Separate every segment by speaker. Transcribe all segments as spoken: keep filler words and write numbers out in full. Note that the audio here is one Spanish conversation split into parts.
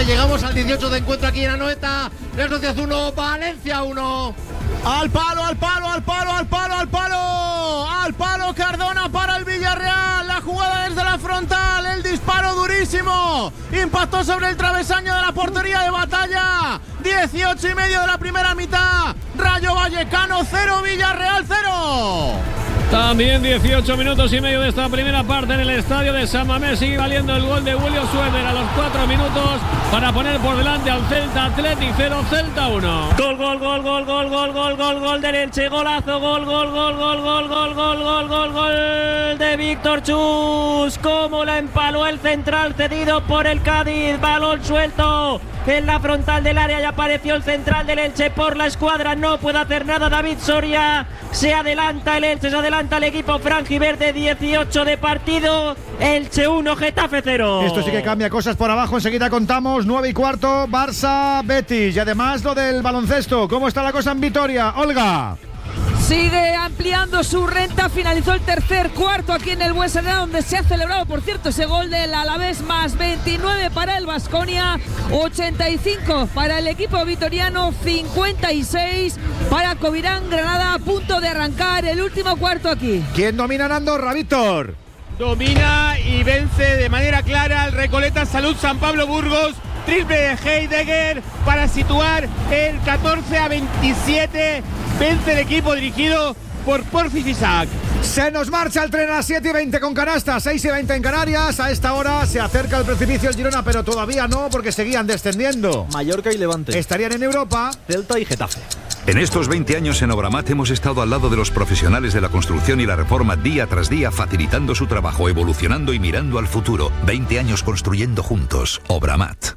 Speaker 1: llegamos al dieciocho de encuentro aquí en Anoeta. Real Sociedad uno, Valencia uno.
Speaker 2: Al palo, al palo, al palo, al palo, al palo. Al palo Cardona para el Villarreal. La jugada desde la frontal. El disparo durísimo. Impactó sobre el travesaño de la portería de Batalla. dieciocho y medio de la primera mitad. Rayo Vallecano cero, Villarreal cero.
Speaker 3: También dieciocho minutos y medio de esta primera parte en el estadio de San Mamés. Sigue valiendo el gol de William Suever a los cuatro minutos para poner por delante al Celta Athletic cero, Celta uno.
Speaker 4: Gol, gol, gol, gol, gol, gol, gol, gol, gol del Elche, golazo, gol, gol, gol, gol, gol, gol, gol, gol, gol, gol de Víctor Chus. Cómo la empaló el central cedido por el Cádiz. Balón suelto en la frontal del área y apareció el central del Elche por la escuadra. No puede hacer nada David Soria. Se adelanta el Elche, se adelanta el equipo franjiverde. Dieciocho de partido. Elche uno, Getafe cero.
Speaker 5: Esto sí que cambia cosas por abajo. Enseguida contamos nueve y cuarto, Barça Betis. Y además lo del baloncesto. ¿Cómo está la cosa en Vitoria? Olga.
Speaker 6: Sigue ampliando su renta, finalizó el tercer cuarto aquí en el Buesa Arena, donde se ha celebrado, por cierto, ese gol del Alavés, más veintinueve para el Baskonia, ochenta y cinco para el equipo vitoriano, cincuenta y seis para Covirán Granada, a punto de arrancar el último cuarto aquí.
Speaker 5: ¿Quién domina en Andorra, Víctor?
Speaker 7: Domina y vence de manera clara el Recoleta Salud San Pablo Burgos. Triple de Heidegger para situar el catorce a veintisiete. Vence el equipo dirigido por Porfis Isaac.
Speaker 5: Se nos marcha el tren a las siete y veinte con canasta, seis y veinte en Canarias. A esta hora se acerca el precipicio el Girona, pero todavía no, porque seguían descendiendo.
Speaker 2: Mallorca y Levante.
Speaker 5: Estarían en Europa.
Speaker 2: Celta y Getafe.
Speaker 8: En estos veinte años en Obramat hemos estado al lado de los profesionales de la construcción y la reforma día tras día, facilitando su trabajo, evolucionando y mirando al futuro. veinte años construyendo juntos. Obramat.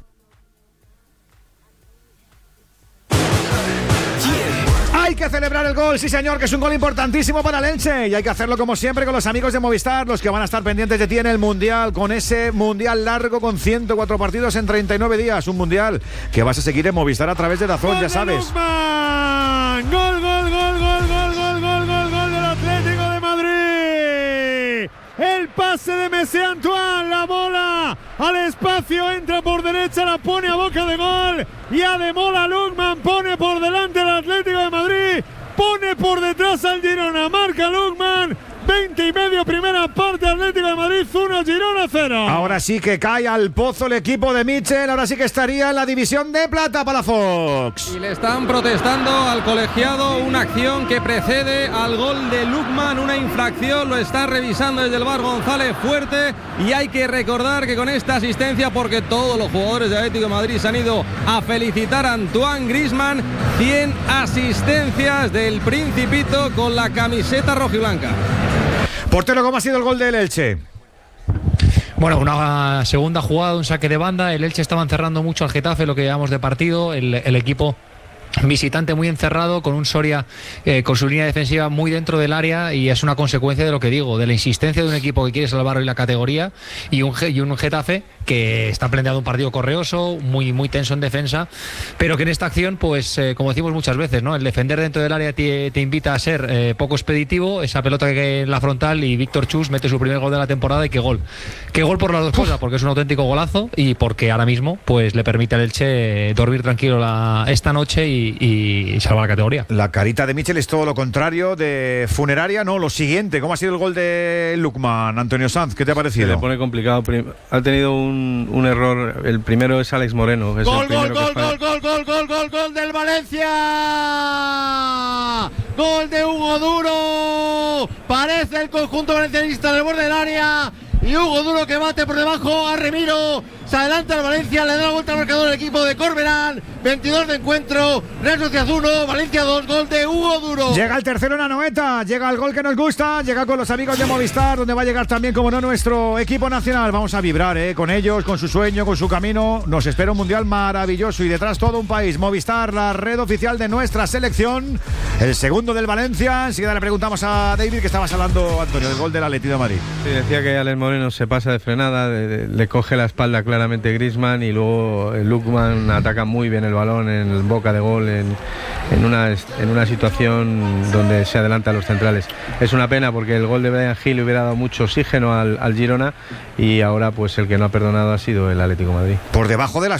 Speaker 5: Hay que celebrar el gol, sí señor, que es un gol importantísimo para el Elche. Y hay que hacerlo como siempre con los amigos de Movistar, los que van a estar pendientes de ti en el Mundial, con ese Mundial largo con ciento cuatro partidos en treinta y nueve días. Un Mundial que vas a seguir en Movistar a través de Dazón, ya sabes.
Speaker 3: Gol, gol, gol, gol, gol, gol, gol, gol, gol, gol del Atlético de Madrid. El pase de Messi Antoine, la bola al espacio, entra por derecha, la pone a boca de gol y Ademola Lookman pone por delante al Atlético de Madrid, pone por detrás al Girona, marca Lookman. veinte y medio, primera parte, Atlético de Madrid uno, Girona cero.
Speaker 5: Ahora sí que cae al pozo el equipo de Mitchell, ahora sí que estaría en la división de plata para Fox.
Speaker 9: Y le están protestando al colegiado una acción que precede al gol de Lookman, una infracción, lo está revisando desde el V A R González Fuerte, y hay que recordar que con esta asistencia, porque todos los jugadores de Atlético de Madrid se han ido a felicitar a Antoine Griezmann, cien asistencias del Principito con la camiseta rojiblanca.
Speaker 5: Portero, ¿cómo ha sido el gol del Elche?
Speaker 10: Bueno, una segunda jugada, un saque de banda. El Elche estaba encerrando mucho al Getafe, lo que llevamos de partido. El, el equipo visitante muy encerrado, con un Soria eh, con su línea defensiva muy dentro del área, y es una consecuencia de lo que digo, de la insistencia de un equipo que quiere salvar hoy la categoría, y un, y un Getafe que está planteando un partido correoso, muy, muy tenso en defensa, pero que en esta acción, pues eh, como decimos muchas veces, ¿no? El defender dentro del área te, te invita a ser eh, poco expeditivo, esa pelota que cae en la frontal, y Víctor Chus mete su primer gol de la temporada, y qué gol. Qué gol por las dos cosas, porque es un auténtico golazo, y porque ahora mismo pues le permite al Elche dormir tranquilo la, esta noche y Y, y salvar la categoría.
Speaker 5: La carita de Mitchell es todo lo contrario de funeraria, no, lo siguiente. ¿Cómo ha sido el gol de Lookman, Antonio Sanz? ¿Qué te ha parecido?
Speaker 11: Se le pone complicado. Ha tenido un, un error. El primero es Alex Moreno. Es
Speaker 1: gol,
Speaker 11: el
Speaker 1: gol,
Speaker 11: gol,
Speaker 1: gol, gol, gol, gol, gol, gol del Valencia. Gol de Hugo Duro. Parece el conjunto valencianista en el borde del área. Y Hugo Duro que bate por debajo a Remiro. Se adelanta el Valencia, le da la vuelta al marcador el equipo de Corberán. veintidós de encuentro, Real Sociedad uno, Valencia dos, gol de Hugo Duro.
Speaker 5: Llega el tercero en Anoeta, llega el gol que nos gusta, llega con los amigos de Movistar, donde va a llegar también, como no, nuestro equipo nacional. Vamos a vibrar eh, con ellos, con su sueño, con su camino. Nos espera un mundial maravilloso y detrás todo un país. Movistar, la red oficial de nuestra selección. El segundo del Valencia. Enseguida le preguntamos a David, que estabas hablando, Antonio, del gol del Atlético de Madrid.
Speaker 11: Sí, decía que Alex Moreno se pasa de frenada, de, de, le coge la espalda claramente Griezmann, y luego Lookman ataca muy bien el balón en boca de gol, en, en, una, en una situación donde se adelantan los centrales. Es una pena, porque el gol de Bryan Gil le hubiera dado mucho oxígeno al, al Girona, y ahora pues el que no ha perdonado ha sido el Atlético de Madrid.
Speaker 5: Por debajo de las